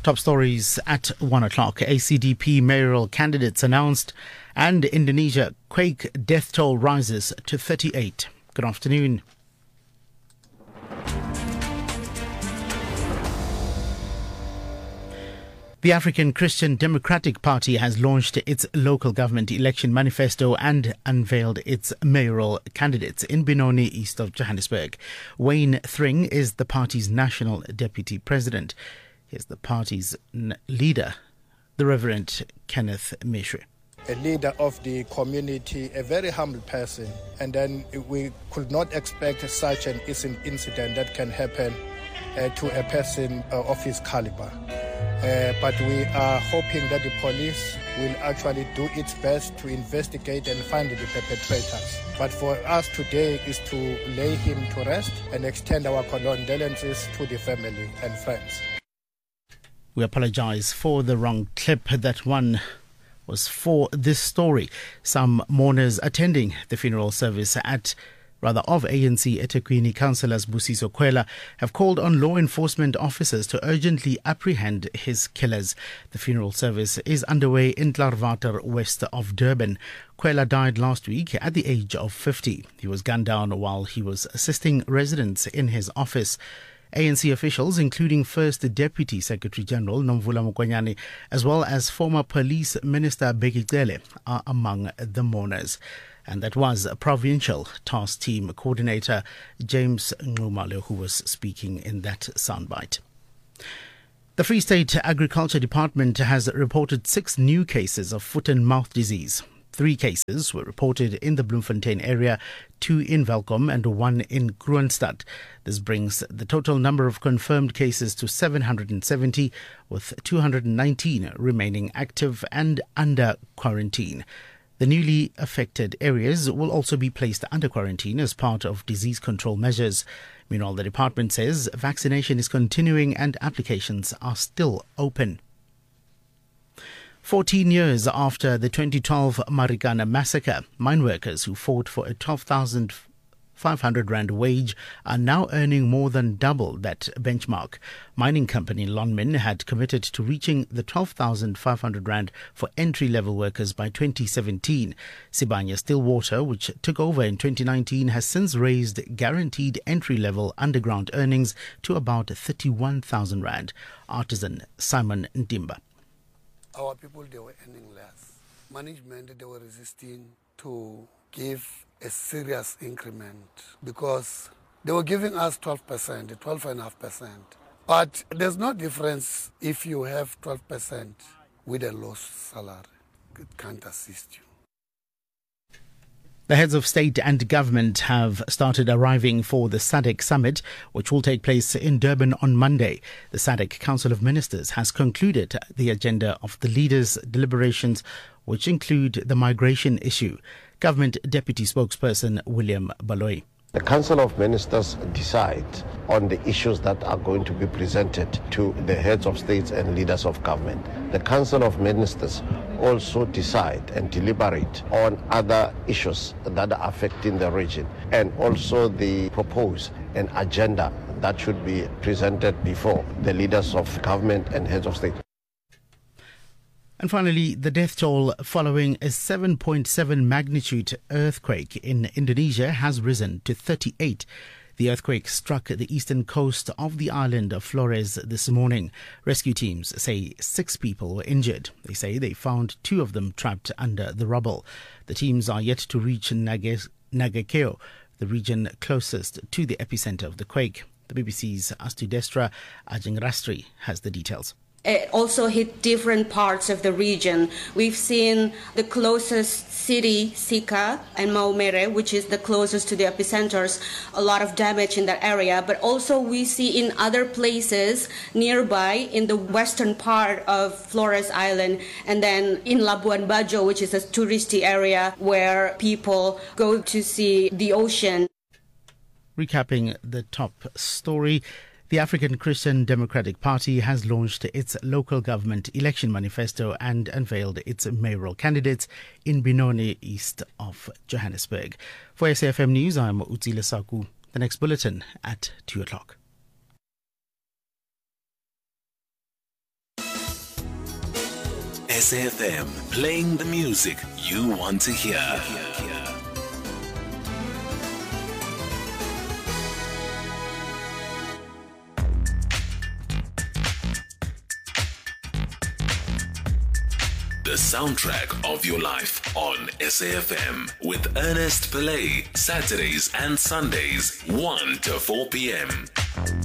Top stories at 1 o'clock. ACDP mayoral candidates announced, and Indonesia quake death toll rises to 38. Good afternoon. The African Christian Democratic Party has launched its local government election manifesto and unveiled its mayoral candidates in Benoni, east of Johannesburg. Wayne Thring is the party's national deputy president. Here's the party's leader, the Reverend Kenneth Mishwe. A leader of the community, a very humble person, and then we could not expect such an incident that can happen to a person of his caliber. But we are hoping that the police will actually do its best to investigate and find the perpetrators. But for us today is to lay him to rest and extend our condolences to the family and friends. We apologize for the wrong clip. That one was for this story. Some mourners attending the funeral service of ANC eThekwini councillors Busiso Kwela have called on law enforcement officers to urgently apprehend his killers. The funeral service is underway in Klaarwater, west of Durban. Kwela died last week at the age of 50. He was gunned down while he was assisting residents in his office. ANC officials, including First Deputy Secretary General Nomvula Mokonyane, as well as former Police Minister Bheki Cele, are among the mourners. And that was Provincial Task Team Coordinator James Ngumalo who was speaking in that soundbite. The Free State Agriculture Department has reported 6 new cases of foot and mouth disease. 3 cases were reported in the Bloemfontein area, 2 in Welkom and 1 in Kroonstad. This brings the total number of confirmed cases to 770, with 219 remaining active and under quarantine. The newly affected areas will also be placed under quarantine as part of disease control measures. Meanwhile, the department says vaccination is continuing and applications are still open. 14 years after the 2012 Marikana massacre, mine workers who fought for a 12,500 rand wage are now earning more than double that benchmark. Mining company Lonmin had committed to reaching the 12,500 rand for entry-level workers by 2017. Sibanye Stillwater, which took over in 2019, has since raised guaranteed entry-level underground earnings to about 31,000 rand. Artisan Simon Ndimba. Our people, they were earning less. Management, they were resisting to give a serious increment because they were giving us 12%, 12.5%. But there's no difference if you have 12% with a low salary. It can't assist you. The heads of state and government have started arriving for the SADC summit, which will take place in Durban on Monday. The SADC Council of Ministers has concluded the agenda of the leaders' deliberations, which include the migration issue. Government Deputy Spokesperson William Baloyi. The Council of Ministers decide on the issues that are going to be presented to the heads of states and leaders of government. The Council of Ministers also decide and deliberate on other issues that are affecting the region, and also they propose an agenda that should be presented before the leaders of government and heads of state. And finally, the death toll following a 7.7 magnitude earthquake in Indonesia has risen to 38. The earthquake struck the eastern coast of the island of Flores this morning. Rescue teams say 6 people were injured. They say they found 2 of them trapped under the rubble. The teams are yet to reach Nagakeo, the region closest to the epicenter of the quake. The BBC's Astudestra Ajingrastri has the details. It also hit different parts of the region. We've seen the closest city, Sika, and Maumere, which is the closest to the epicenters, a lot of damage in that area. But also we see in other places nearby in the western part of Flores Island, and then in Labuan Bajo, which is a touristy area where people go to see the ocean. Recapping the top story, the African Christian Democratic Party has launched its local government election manifesto and unveiled its mayoral candidates in Benoni, east of Johannesburg. For SAFM News, I'm Utsile Saku. The next bulletin at 2 o'clock. SAFM, playing the music you want to hear. The soundtrack of your life on SAFM with Ernest Pillay, Saturdays and Sundays, 1 to 4 p.m.